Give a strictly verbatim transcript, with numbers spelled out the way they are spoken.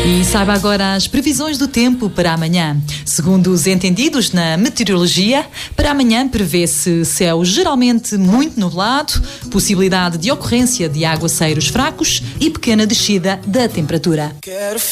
E saiba agora as previsões do tempo para amanhã. Segundo os entendidos na meteorologia, para amanhã prevê-se céu geralmente muito nublado, possibilidade de ocorrência de aguaceiros fracos e pequena descida da temperatura.